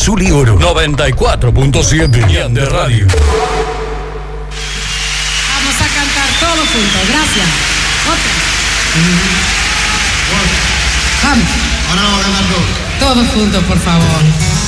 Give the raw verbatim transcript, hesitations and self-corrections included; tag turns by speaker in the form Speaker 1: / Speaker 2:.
Speaker 1: Azul y Oro. noventa y cuatro punto siete Yandé Radio.
Speaker 2: Vamos a cantar todos juntos. Gracias. Otra. Vamos.
Speaker 3: Ahora vamos a cantar todos.
Speaker 2: Todos juntos, por favor.